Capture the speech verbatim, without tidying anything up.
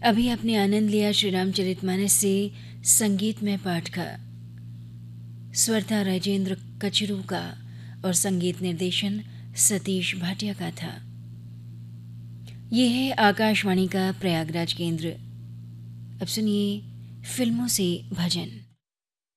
अभी आपने आनंद लिया श्री रामचरितमानस से संगीतमय पाठ का। स्वर था राजेंद्र कचरू का और संगीत निर्देशन सतीश भाटिया का था। ये है आकाशवाणी का प्रयागराज केंद्र। अब सुनिए फिल्मों से भजन।